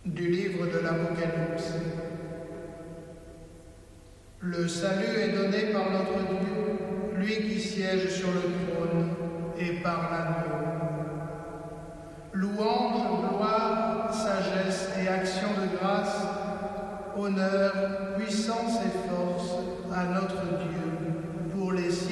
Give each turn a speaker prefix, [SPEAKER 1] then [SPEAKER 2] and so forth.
[SPEAKER 1] Du livre de l'Apocalypse. Le salut est donné par notre Dieu, lui qui siège sur le trône, et par l'agneau. Louange, gloire, sagesse et action de grâce, honneur, puissance et force à notre Dieu pour les